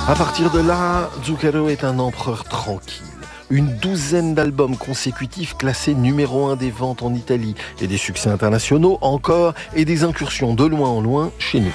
À partir de là, Zucchero est un empereur tranquille. Une douzaine d'albums consécutifs classés numéro 1 des ventes en Italie et des succès internationaux encore et des incursions de loin en loin chez nous.